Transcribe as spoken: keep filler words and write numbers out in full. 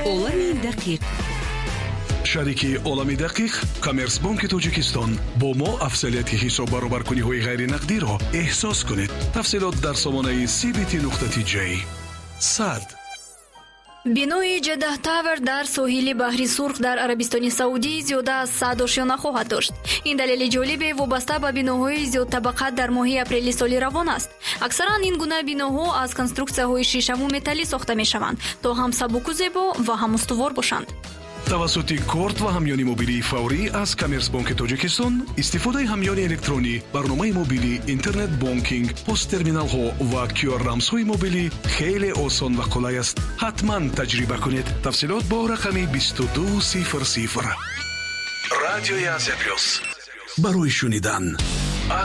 олами дақиқ. шарики олами дақиқ Коммерсбанки Тоҷикистон бо мо афзалияти ҳисоб баробаркуниҳои ғайринақдиро эҳсос кунед. тафсилот дар сомонаи си би ти нуқта ти ҷей. сад бинои Jeddah Tower дар соҳили баҳри Сурх дар Арабистони Саудӣ зиёда аз сад ошёна хоҳад дошт. Ин далели ҷолибе вобаста ба биноҳои зиёдтабақат дар моҳи апрели соли равон аст. Аксаран ин гуна биноҳо аз конструксияҳои шишаму металлӣ сохта мешаванд, то ҳам сабуку зебо ва ҳам устувор бошанд. тавассути корт ва ҳамёни мобилии фаврӣ аз Коммерсбанки Тоҷикистон, истифодаи ҳамёни электронӣ, барномаи мобилӣ, интернет бонкинг, посттерминалҳо ва кю ар рамзҳои мобилӣ хеле осон ва қулай аст. ҳатман таҷриба кунед. тафсилот бо рақами бисту ду сифр сифр. Радиои Азия плюс барои шунидан.